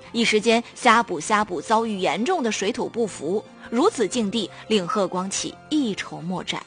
一时间呷哺呷哺遭遇严重的水土不服，如此境地令贺光启一筹莫展。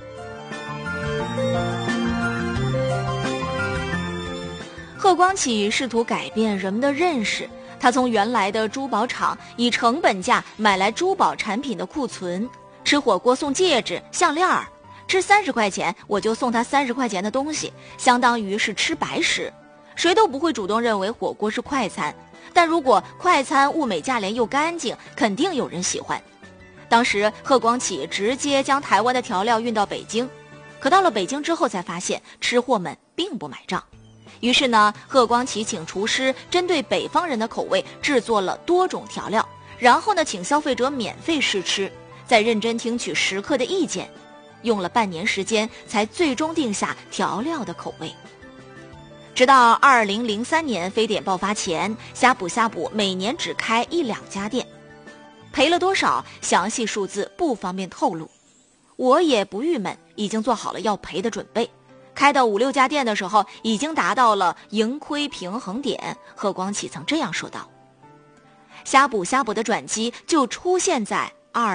贺光启试图改变人们的认识，他从原来的珠宝厂以成本价买来珠宝产品的库存，吃火锅送戒指、项链儿，吃30块钱我就送他30块钱的东西，相当于是吃白食。谁都不会主动认为火锅是快餐，但如果快餐物美价廉又干净，肯定有人喜欢。当时贺光启直接将台湾的调料运到北京，可到了北京之后才发现吃货们并不买账。于是呢，贺光启请厨师针对北方人的口味制作了多种调料，然后呢请消费者免费试吃，再认真听取食客的意见，用了半年时间才最终定下调料的口味。直到2003年非典爆发前，呷哺呷哺每年只开1-2家店，赔了多少详细数字不方便透露。我也不郁闷，已经做好了要赔的准备。开到5-6家店的时候，已经达到了盈亏平衡点。贺光启曾这样说道。呷哺呷哺的转机就出现在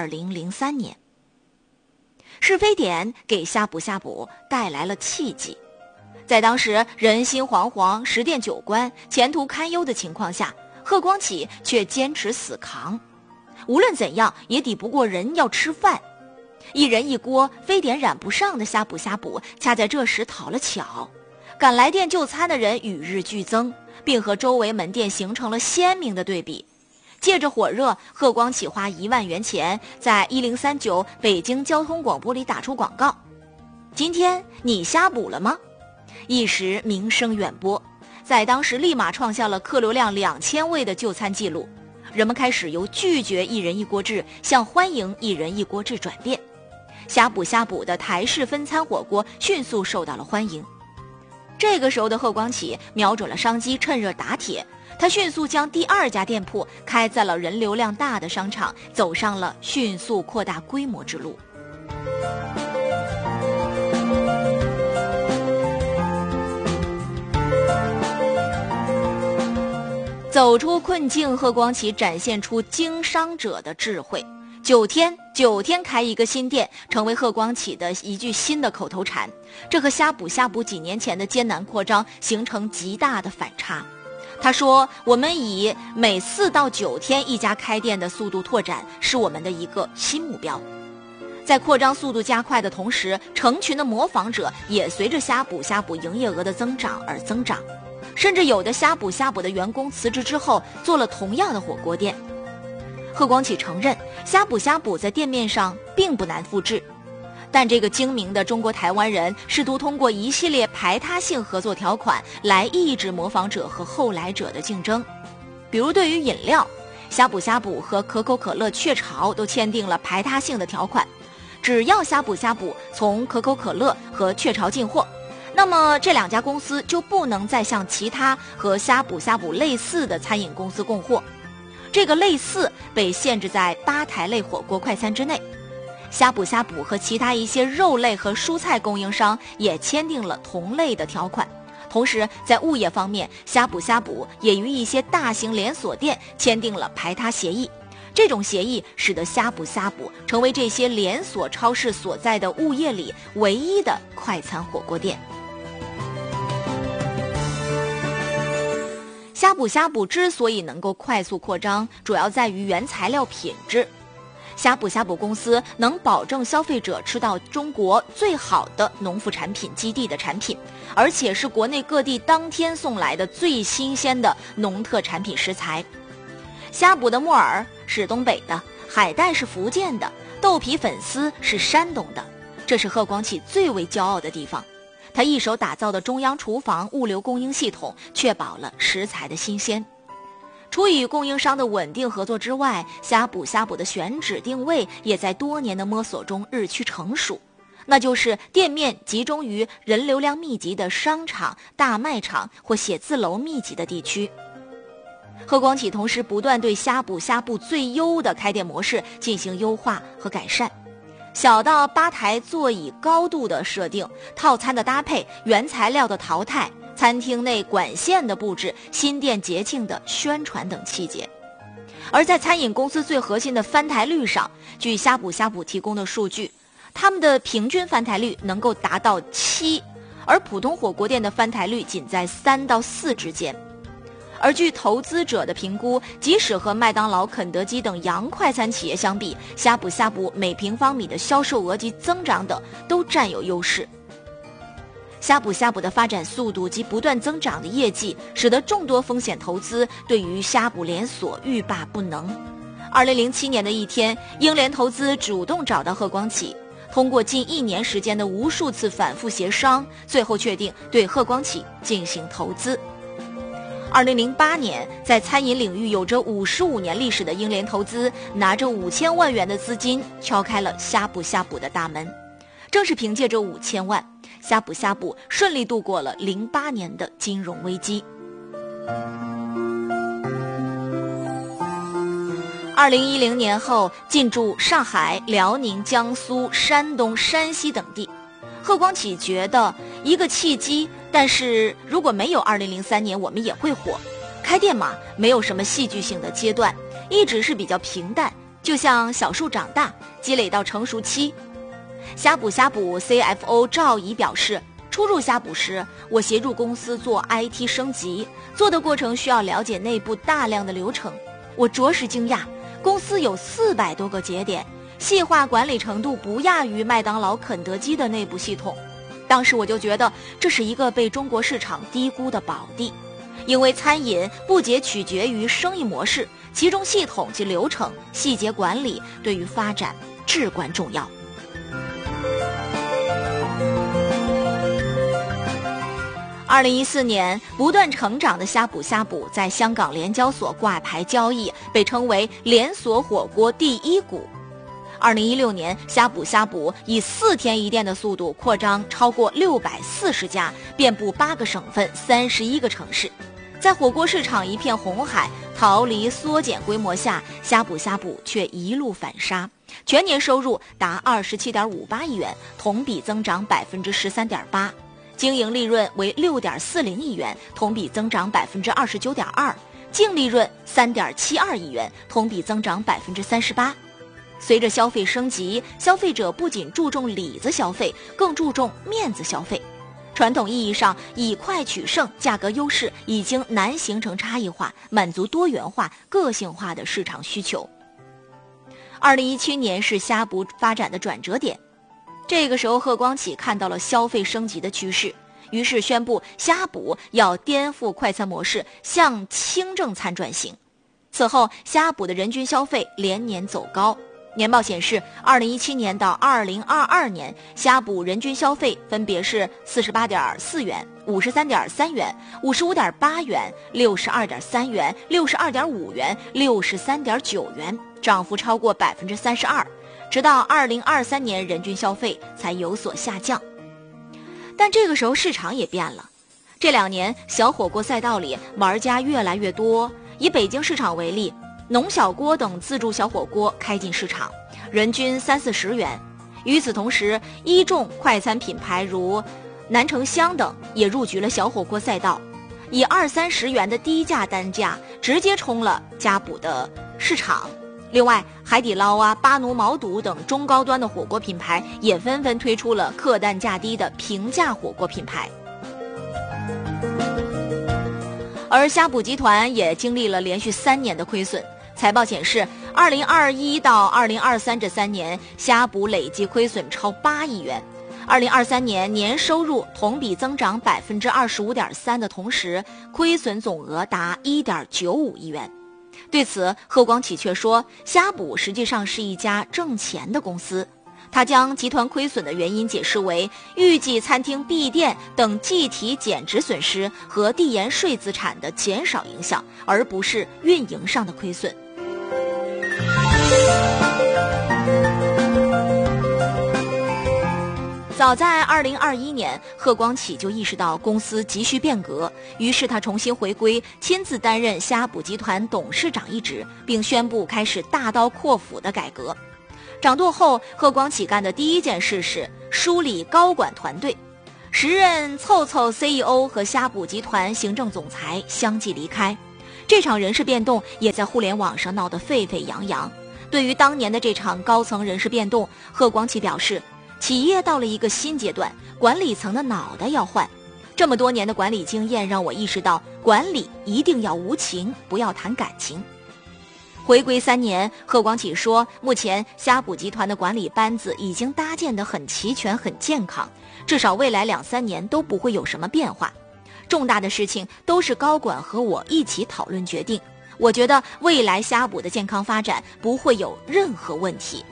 2003年，是非典给呷哺呷哺带来了契机。在当时人心惶惶、10店9关、前途堪忧的情况下，贺光启却坚持死扛，无论怎样也抵不过人要吃饭。一人一锅，非典染不上的呷哺呷哺恰在这时讨了巧，赶来店就餐的人与日俱增，并和周围门店形成了鲜明的对比。借着火热，贺光启花1万元钱在1039北京交通广播里打出广告：今天你呷哺了吗？一时名声远播，在当时立马创下了客流量2000位的就餐记录。人们开始由拒绝一人一锅制向欢迎一人一锅制转变，呷哺呷哺的台式分餐火锅迅速受到了欢迎。这个时候的贺光启瞄准了商机，趁热打铁，他迅速将第2家店铺开在了人流量大的商场，走上了迅速扩大规模之路。走出困境，贺光启展现出经商者的智慧。9天开一个新店，成为贺光启的一句新的口头禅。这和呷哺呷哺几年前的艰难扩张形成极大的反差。他说，我们以每4到9天一家开店的速度拓展，是我们的一个新目标。在扩张速度加快的同时，成群的模仿者也随着呷哺呷哺营业额的增长而增长，甚至有的呷哺呷哺的员工辞职之后做了同样的火锅店。贺光启承认，呷哺呷哺在店面上并不难复制，但这个精明的中国台湾人试图通过一系列排他性合作条款来抑制模仿者和后来者的竞争。比如对于饮料，呷哺呷哺和可口可乐、雀巢都签订了排他性的条款，只要呷哺呷哺从可口可乐和雀巢进货，那么这2家公司就不能再向其他和呷哺呷哺类似的餐饮公司供货。这个类似被限制在吧台类火锅快餐之内。呷哺呷哺和其他一些肉类和蔬菜供应商也签订了同类的条款。同时在物业方面，呷哺呷哺也与一些大型连锁店签订了排他协议。这种协议使得呷哺呷哺成为这些连锁超市所在的物业里唯一的快餐火锅店。呷哺呷哺之所以能够快速扩张，主要在于原材料品质。呷哺呷哺公司能保证消费者吃到中国最好的农副产品基地的产品，而且是国内各地当天送来的最新鲜的农特产品食材。呷哺的木耳是东北的，海带是福建的，豆皮粉丝是山东的，这是贺光启最为骄傲的地方。他一手打造的中央厨房物流供应系统，确保了食材的新鲜。除与供应商的稳定合作之外，呷哺呷哺的选址定位也在多年的摸索中日趋成熟，那就是店面集中于人流量密集的商场、大卖场或写字楼密集的地区。贺光启同时不断对呷哺呷哺最优的开店模式进行优化和改善，小到吧台座椅高度的设定、套餐的搭配、原材料的淘汰、 餐厅内管线的布置、新店节庆的宣传等细节。而在餐饮公司最核心的翻台率上，据呷哺呷哺提供的数据，他们的平均翻台率能够达到7，而普通火锅店的翻台率仅在3到4之间。而据投资者的评估，即使和麦当劳、肯德基等洋快餐企业相比，呷哺呷哺每平方米的销售额及增长等都占有优势。呷哺呷哺的发展速度及不断增长的业绩，使得众多风险投资对于呷哺连锁欲罢不能。2007年的一天，英联投资主动找到贺光启，通过近1年时间的无数次反复协商，最后确定对贺光启进行投资。2008年，在餐饮领域有着55年历史的英联投资，拿着5000万元的资金，敲开了呷哺呷哺的大门。正是凭借着5000万，呷哺呷哺顺利度过了08年的金融危机。2010年后，进驻上海、辽宁、江苏、山东、山西等地。贺光启觉得一个契机，但是如果没有2003年，我们也会火。开店嘛，没有什么戏剧性的阶段，一直是比较平淡，就像小树长大，积累到成熟期。呷哺呷哺 CFO 赵怡表示，初入呷哺时，我协助公司做 IT 升级，做的过程需要了解内部大量的流程。我着实惊讶，公司有400多个节点，细化管理程度不亚于麦当劳、肯德基的内部系统。当时我就觉得这是一个被中国市场低估的宝地，因为餐饮不仅取决于生意模式，其中系统及流程、细节管理对于发展至关重要。2014年，不断成长的呷哺呷哺在香港联交所挂牌交易，被称为连锁火锅第1股。2016年，呷哺呷哺以4天1店的速度扩张超过640家，遍布8个省份、31个城市。在火锅市场一片红海、逃离缩减规模下，呷哺呷哺却一路反杀，全年收入达27.58亿元，同比增长13.8%。经营利润为6.40亿元，同比增长29.2%，净利润3.72亿元，同比增长38%。随着消费升级，消费者不仅注重里子消费，更注重面子消费。传统意义上以快取胜，价格优势已经难形成差异化，满足多元化、个性化的市场需求。2017年是呷哺发展的转折点。这个时候，贺光启看到了消费升级的趋势，于是宣布呷哺要颠覆快餐模式，向轻正餐转型。此后，呷哺的人均消费连年走高。年报显示，2017年到2022年，呷哺人均消费分别是48.4元、53.3元、55.8元、62.3元、62.5元、63.9元，涨幅超过32%。直到2023年，人均消费才有所下降。但这个时候市场也变了，这2年小火锅赛道里玩家越来越多。以北京市场为例，农小锅等自助小火锅开进市场，人均30-40元。与此同时，一众快餐品牌如南城香等也入局了小火锅赛道，以20-30元的低价单价直接冲了呷哺的市场。另外，海底捞啊、巴奴毛肚等中高端的火锅品牌也纷纷推出了客单价低的平价火锅品牌。而呷哺集团也经历了连续3年的亏损。财报显示，2021到2023这3年，呷哺累计亏损超8亿元。2023年年收入同比增长25.3%的同时，亏损总额达1.95亿元。对此，贺光启却说，呷哺实际上是一家挣钱的公司。他将集团亏损的原因解释为预计餐厅闭店等计提减值损失和递延税资产的减少影响，而不是运营上的亏损。早在2021年，贺光启就意识到公司急需变革，于是他重新回归，亲自担任呷哺集团董事长一职，并宣布开始大刀阔斧的改革。掌舵后，贺光启干的第一件事是梳理高管团队。 时任凑凑 CEO 和呷哺集团行政总裁相继离开，这场人事变动也在互联网上闹得沸沸扬扬。对于当年的这场高层人事变动，贺光启表示，企业到了一个新阶段，管理层的脑袋要换。这么多年的管理经验让我意识到，管理一定要无情，不要谈感情。回归3年，贺光启说，目前呷哺集团的管理班子已经搭建得很齐全、很健康，至少未来2-3年都不会有什么变化。重大的事情都是高管和我一起讨论决定。我觉得未来呷哺的健康发展不会有任何问题，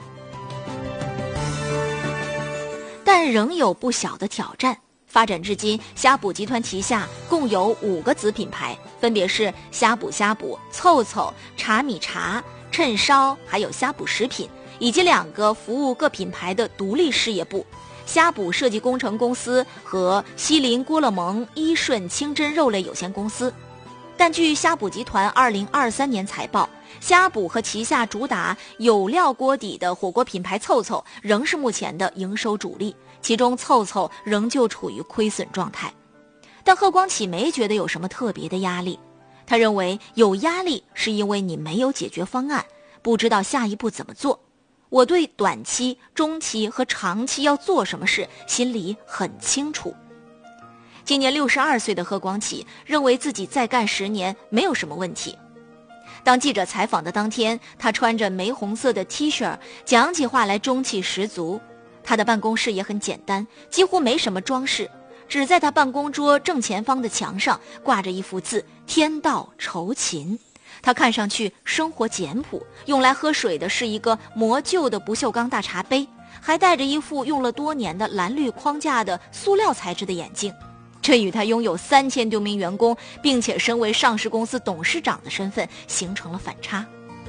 但仍有不小的挑战。发展至今，呷哺集团旗下共有5个子品牌，分别是呷哺、凑凑、茶米茶、趁烧，还有呷哺食品，以及2个服务各品牌的独立事业部，呷哺设计工程公司和西林郭勒盟伊顺清真肉类有限公司。但据呷哺集团2023年财报，呷哺和旗下主打有料锅底的火锅品牌凑凑仍是目前的营收主力，其中凑凑仍旧处于亏损状态。但贺光启没觉得有什么特别的压力，他认为有压力是因为你没有解决方案，不知道下一步怎么做。我对短期、中期和长期要做什么事心里很清楚。今年62岁的贺光启认为自己再干10年没有什么问题。当记者采访的当天，他穿着玫红色的 T 恤，讲起话来中气十足。他的办公室也很简单，几乎没什么装饰，只在他办公桌正前方的墙上挂着一幅字“天道酬勤”。他看上去生活简朴，用来喝水的是一个磨旧的不锈钢大茶杯，还戴着一副用了多年的蓝绿框架的塑料材质的眼镜。这与他拥有3000多名员工，并且身为上市公司董事长的身份形成了反差。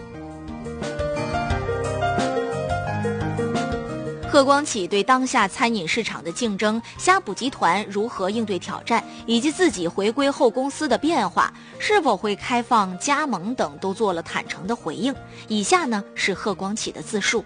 贺光启对当下餐饮市场的竞争、呷哺集团如何应对挑战，以及自己回归后公司的变化，是否会开放加盟等，都做了坦诚的回应。以下呢是贺光启的自述：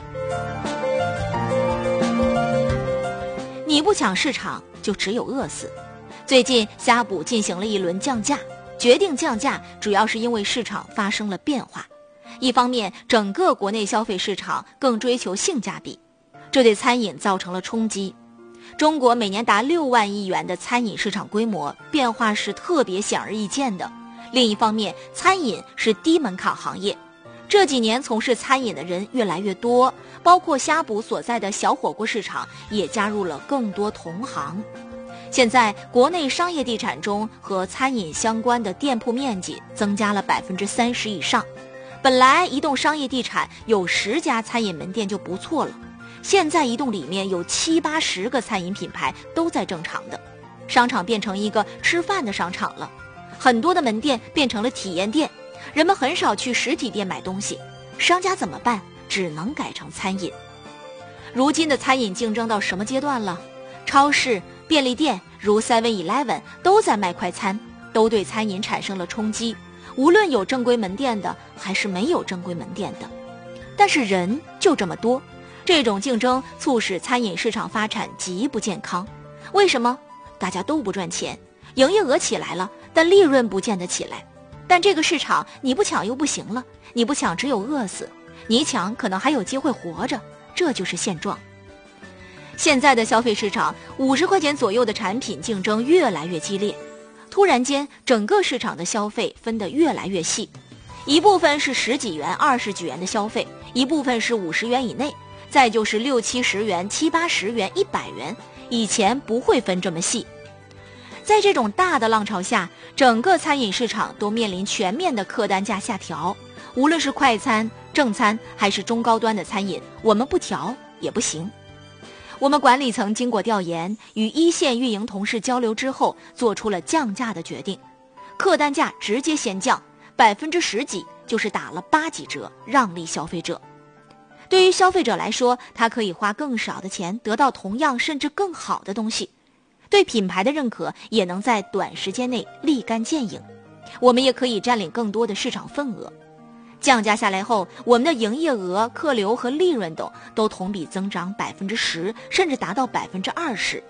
你不抢市场，就只有饿死。最近呷哺进行了一轮降价，决定降价主要是因为市场发生了变化。一方面，整个国内消费市场更追求性价比，这对餐饮造成了冲击。中国每年达6万亿元的餐饮市场规模，变化是特别显而易见的。另一方面，餐饮是低门槛行业，这几年从事餐饮的人越来越多，包括呷哺所在的小火锅市场也加入了更多同行。现在国内商业地产中和餐饮相关的店铺面积增加了30%以上，本来一栋商业地产有10家餐饮门店就不错了，现在一栋里面有70-80个餐饮品牌都在正常的，商场变成一个吃饭的商场了，很多的门店变成了体验店，人们很少去实体店买东西，商家怎么办？只能改成餐饮。如今的餐饮竞争到什么阶段了？超市、便利店如 7-Eleven 都在卖快餐，都对餐饮产生了冲击，无论有正规门店的还是没有正规门店的。但是人就这么多，这种竞争促使餐饮市场发展极不健康。为什么？大家都不赚钱，营业额起来了，但利润不见得起来。但这个市场你不抢又不行了，你不抢只有饿死，你抢可能还有机会活着，这就是现状。现在的消费市场，50块钱左右的产品竞争越来越激烈，突然间整个市场的消费分得越来越细，一部分是10几元、20几元的消费，一部分是50元以内，再就是60-70元、70-80元、100元，以前不会分这么细。在这种大的浪潮下，整个餐饮市场都面临全面的客单价下调，无论是快餐、正餐还是中高端的餐饮，我们不调也不行。我们管理层经过调研，与一线运营同事交流之后，做出了降价的决定，客单价直接先降10%几，就是打了8几折，让利消费者。对于消费者来说，他可以花更少的钱得到同样甚至更好的东西，对品牌的认可也能在短时间内立竿见影，我们也可以占领更多的市场份额。降价下来后，我们的营业额、客流和利润等都同比增长10%，甚至达到20%。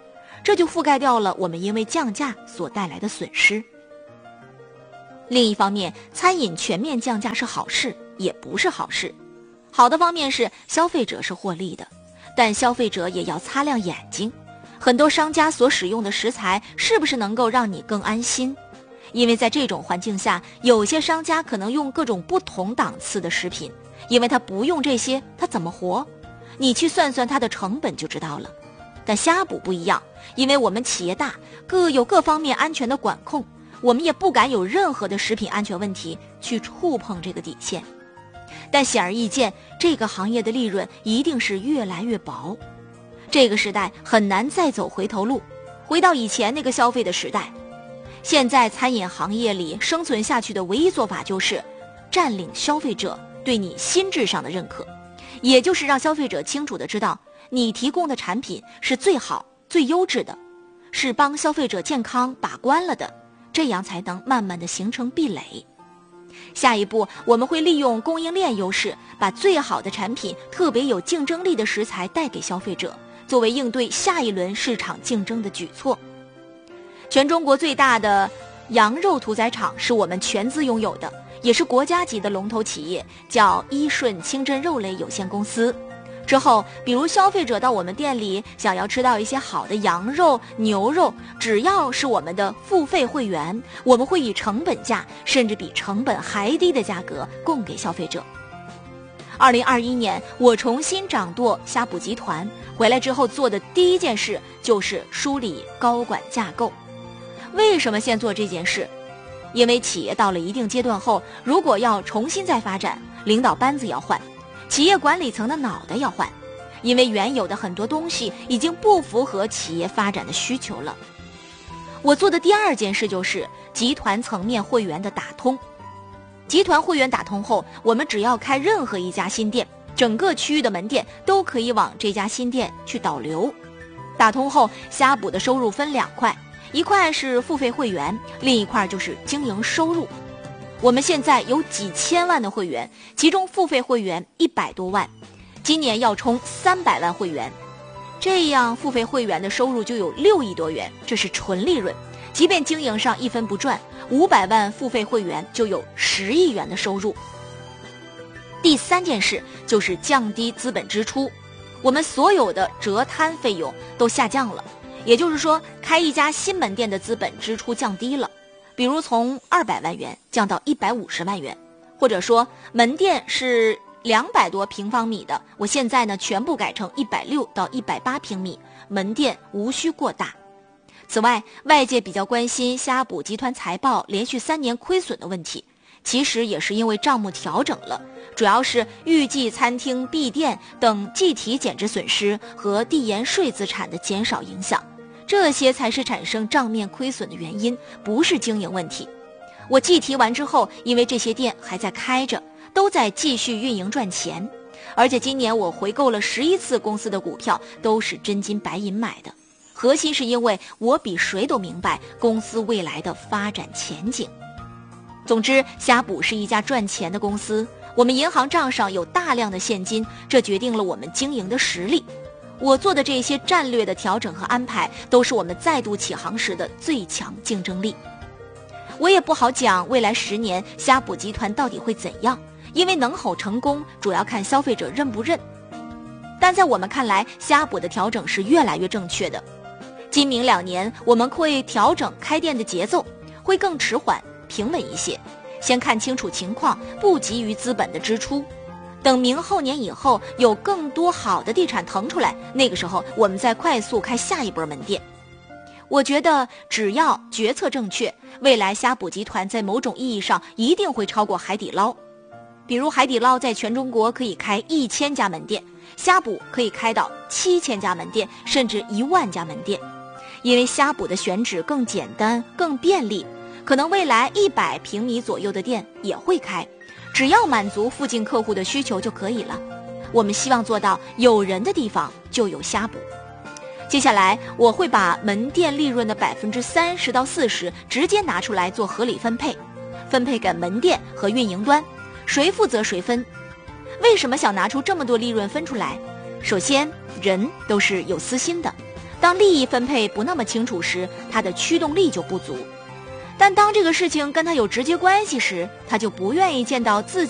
这就覆盖掉了我们因为降价所带来的损失。另一方面，餐饮全面降价是好事，也不是好事。好的方面是消费者是获利的，但消费者也要擦亮眼睛，很多商家所使用的食材是不是能够让你更安心？因为在这种环境下，有些商家可能用各种不同档次的食品，因为他不用这些，他怎么活？你去算算它的成本就知道了。但呷哺不一样，因为我们企业大，各有各方面安全的管控，我们也不敢有任何的食品安全问题去触碰这个底线。但显而易见，这个行业的利润一定是越来越薄。这个时代很难再走回头路，回到以前那个消费的时代。现在餐饮行业里生存下去的唯一做法就是占领消费者对你心智上的认可，也就是让消费者清楚地知道你提供的产品是最好最优质的，是帮消费者健康把关了的，这样才能慢慢地形成壁垒。下一步我们会利用供应链优势，把最好的产品、特别有竞争力的食材带给消费者，作为应对下一轮市场竞争的举措。全中国最大的羊肉屠宰场是我们全资拥有的，也是国家级的龙头企业，叫伊顺清真肉类有限公司。之后比如消费者到我们店里想要吃到一些好的羊肉、牛肉，只要是我们的付费会员，我们会以成本价甚至比成本还低的价格供给消费者。2021年我重新掌舵呷哺集团，回来之后做的第一件事就是梳理高管架构。为什么先做这件事？因为企业到了一定阶段后，如果要重新再发展，领导班子要换，企业管理层的脑袋要换，因为原有的很多东西已经不符合企业发展的需求了。我做的第二件事就是集团层面会员的打通。集团会员打通后，我们只要开任何一家新店，整个区域的门店都可以往这家新店去导流。打通后，呷哺的收入分2块，一块是付费会员，另一块就是经营收入。我们现在有几千万的会员，其中付费会员100多万，今年要冲300万会员，这样付费会员的收入就有6亿多元，这是纯利润。即便经营上一分不赚，500万付费会员就有10亿元的收入。第3件事就是降低资本支出，我们所有的折摊费用都下降了，也就是说开一家新门店的资本支出降低了，比如从200万元降到150万元，或者说门店是200多平方米的，我现在呢全部改成160到180平米，门店无需过大。此外，外界比较关心呷哺集团财报连续3年亏损的问题，其实也是因为账目调整了，主要是预计餐厅闭店等计提减值损失和递延税资产的减少影响，这些才是产生账面亏损的原因，不是经营问题。我计提完之后，因为这些店还在开着，都在继续运营赚钱，而且今年我回购了11次公司的股票，都是真金白银买的。核心是因为我比谁都明白公司未来的发展前景。总之，呷哺是一家赚钱的公司，我们银行账上有大量的现金，这决定了我们经营的实力。我做的这些战略的调整和安排，都是我们再度起航时的最强竞争力。我也不好讲未来10年呷哺集团到底会怎样，因为能否成功主要看消费者认不认。但在我们看来，呷哺的调整是越来越正确的。今明2年我们会调整开店的节奏，会更迟缓平稳一些，先看清楚情况，不急于资本的支出，等明后年以后有更多好的地产腾出来，那个时候我们再快速开下一波门店。我觉得只要决策正确，未来呷哺集团在某种意义上一定会超过海底捞。比如海底捞在全中国可以开1000家门店，呷哺可以开到7000家门店，甚至1万家门店。因为呷哺的选址更简单更便利，可能未来100平米左右的店也会开，只要满足附近客户的需求就可以了。我们希望做到有人的地方就有呷哺。接下来我会把门店利润的30%到40%直接拿出来做合理分配，分配给门店和运营端，谁负责谁分。为什么想拿出这么多利润分出来？首先，人都是有私心的， 当利益分配不那么清楚时，他的驱动力就不足。但当这个事情跟他有直接关系时，他就不愿意见到自己